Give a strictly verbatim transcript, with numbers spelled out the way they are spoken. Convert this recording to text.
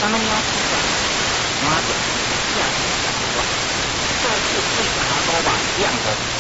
咱们要出发，马上下天下关，这是最大老板两个。